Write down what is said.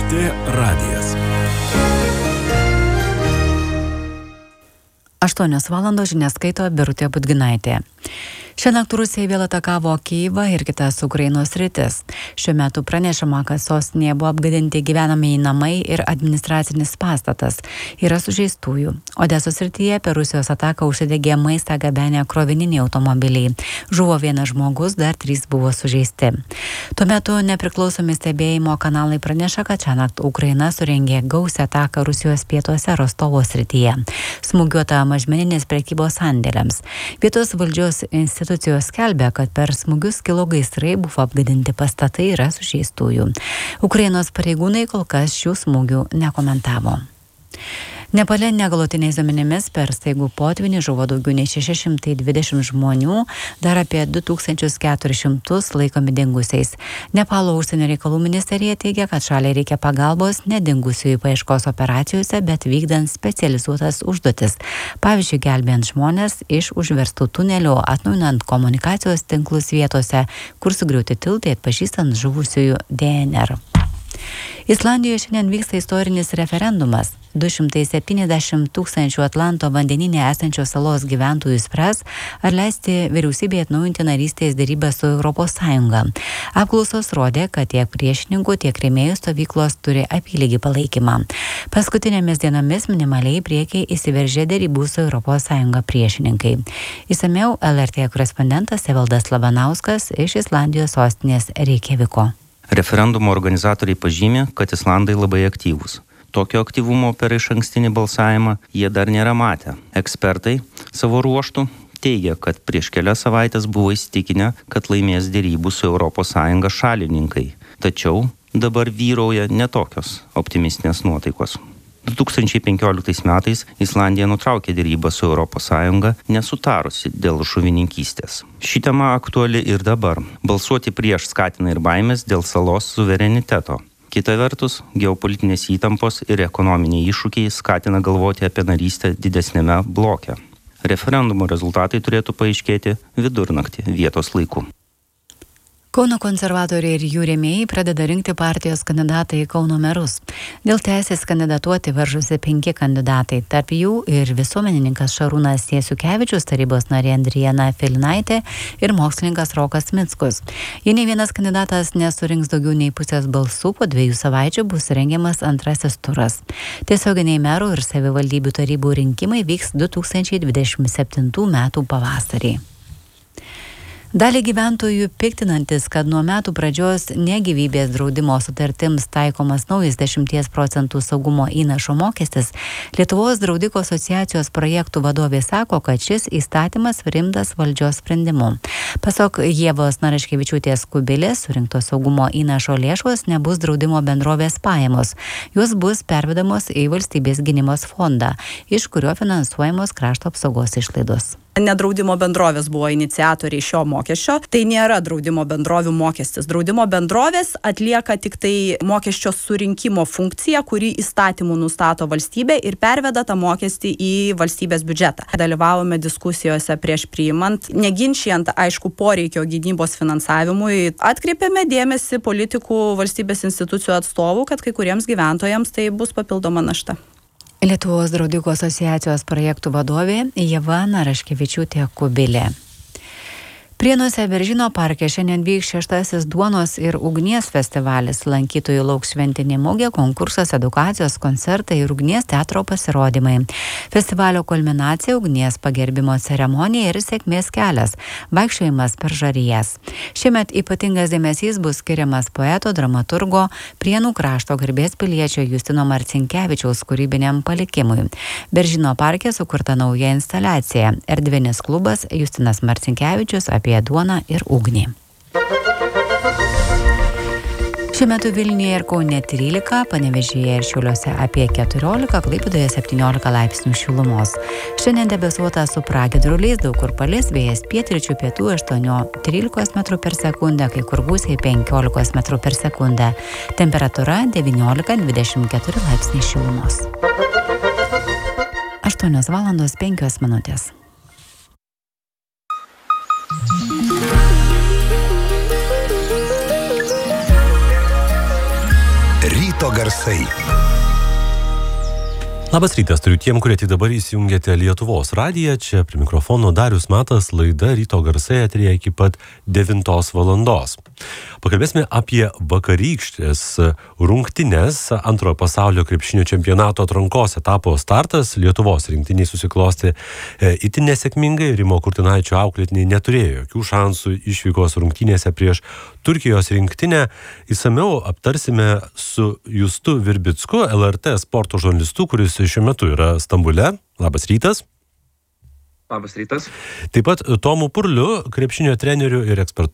LRT radijas. 8 valandos žinias skaito Birutė Budginaitė. Šiąnakt Rusija vėl atakavo Kyjivą ir kitas Ukrainos sritis. Šiuo metu pranešama, kad sostinėje buvo apgadinti gyvenamieji namai ir administracinis pastatas. Yra sužeistųjų. Odesos srityje per Rusijos ataką užsidegė maistą gabenę krovininiai automobiliai. Žuvo 1 žmogus, dar 3 buvo sužeisti. Tuo metu nepriklausomi stebėjimo kanalai praneša, kad šiąnakt Ukraina surengė gausią ataką Rusijos pietuose Rostovo srityje. Smūgiuota mažmeninės prekybos sandėliams. Vietos valdžios institucijos skelbia, kad per smūgius kilo gaisrai, buvo apgadinti pastatai, yra sužeistųjų. Ukrainos pareigūnai kol kas šių smūgių nekomentavo. Nepale negalutiniais duomenimis per staigų potvynį žuvo daugiau nei 620 žmonių, dar apie 2400 laikomi dingusiais. Nepalo užsienio reikalų ministerija teigia, kad šaliai reikia pagalbos ne dingusiųjų paieškos operacijose, bet vykdant specializuotas užduotis. Pavyzdžiui, gelbėjant žmonės iš užverstų tunelių, atnaujinant komunikacijos tinklus vietose, kur sugriauti tiltai, atpažįstant žuvusiųjų DNR. Islandijoje šiandien vyksta istorinis referendumas. 270 000 Atlanto vandenyne esančios salos gyventojų spręs, ar leisti vyriausybėje atnaujinti narystės dėrybas su ES. Apklausos rodė, kad tiek priešininkų, tiek rėmėjų stovyklos turi apylygį palaikymą. Paskutinėmis dienomis minimaliai priekiai įsiveržė dėrybų su ES priešininkai. Išsamiau LRT korespondentas Evaldas Labanauskas iš Islandijos sostinės Reikjaviko. Referendumo organizatoriai pažymė, kad islandai labai aktyvūs. Tokio aktyvumo per išankstinį balsavimą jie dar nėra matę. Ekspertai savo ruožtų teigia, kad prieš kelias savaitės buvo įsitikinę, kad laimės dėrybų su ES šalininkai. Tačiau dabar vyrauja netokios optimistinės nuotaikos. 2015 metais Islandija nutraukė dėrybą su ES, nesutarusi dėl žuvininkystės. Ši tema aktuali ir dabar. Balsuoti prieš skatina ir baimės dėl salos suvereniteto. Kita vertus, geopolitinės įtampos ir ekonominiai iššūkiai skatina galvoti apie narystę didesnėme bloke. Referendumo rezultatai turėtų paaiškėti vidurnaktį vietos laiku. Kauno konservatoriai ir jų rėmėjai pradeda rinkti partijos kandidatą į Kauno merus. Dėl teisės kandidatuoti varžosi 5 kandidatai, tarp jų ir visuomenininkas Šarūnas Jasiukevičius, tarybos narė Andrijana Felinaitė ir mokslininkas Rokas Mickus. Jei nei vienas kandidatas nesurinks daugiau nei pusės balsų, po 2 savaičių bus rengiamas antrasis turas. Tiesioginiai merų ir savivaldybių tarybų rinkimai vyks 2027 metų pavasarį. Dalį gyventojų piktinantis, kad nuo metų pradžios negyvybės draudimo sutartims taikomas naujas 10% saugumo įnašo mokestis, Lietuvos draudikų asociacijos projektų vadovė sako, kad šis įstatymas priimtas valdžios sprendimu. Pasak Ievos Naraškevičiūtės Kubilės, surinktos saugumo įnašo lėšos nebus draudimo bendrovės pajamos. Jos bus pervedamos į valstybės gynybos fondą, iš kurio finansuojamos krašto apsaugos išlaidos. Nedraudimo bendrovės buvo iniciatoriai šio mokesčio. Tai nėra draudimo bendrovių mokestis. Draudimo bendrovės atlieka tik tai mokesčio surinkimo funkciją, kurį įstatymų nustato valstybė ir perveda tą mokestį į valstybės biudžetą. Dalyvavome diskusijose prieš priimant, neginčijant aišku poreikio gynybos finansavimui. Atkreipėme dėmesį politikų, valstybės institucijų atstovų, kad kai kuriems gyventojams tai bus papildoma našta. Lietuvos draudikų asociacijos projektų vadovė Ieva Naraškevičiūtė Kubilė. Prienuose Beržyno parke šiandien vyks 6. duonos ir ugnies festivalis. Lankytojų lauks šventinė mugė, konkursas, edukacijos, koncertai ir ugnies teatro pasirodymai. Festivalio kulminacija ugnies pagerbimo ceremonija ir sėkmės kelias – vaikščiojimas per žarijas. Šiemet ypatingas dėmesys bus skiriamas poeto, dramaturgo, Prienų krašto garbės piliečio Justino Marcinkevičiaus kūrybiniam palikimui. Beržyno parke sukurta nauja instaliacija – erdvinis klubas Justinas Marcinkevičius apie duoną ir ugnį. Šiuo metu Vilniuje ir Kaune 13, Panevėžyje ir Šiauliuose apie 14, Klaipėdoje 17 laipsnių šilumos. Šiandien debesuota su pragiedruliais, daug kur palis, vėjas pietryčių pietų 8-13 m/s, kai kur gūsiai 15 m/s. Temperatūra 19-24 laipsniai šilumos. 8:05. Ryto garsai. Labas rytas, turiu tiem, kurie tik dabar įsijungėte Lietuvos radiją. Čia prie mikrofono Darius Matas, laida Ryto garsai eteryje iki pat 9 valandos. Pakalbėsime apie vakarykštės rungtynes. Antrojo pasaulio krepšinio čempionato atrankos etapo startas Lietuvos rinktiniai susiklosti itin nesėkmingai. Rimo Kurtinaičio auklėtiniai neturėjo jokių šansų išvykos rungtynėse prieš Turkijos rinktinę. Įsamiau aptarsime su Justu Virbicku, LRT sporto žurnalistu, kuris šiuo metu yra Stambule. Labas rytas. Labas rytas. Taip pat Tomu Purliu, krepšinio treneriu ir ekspertu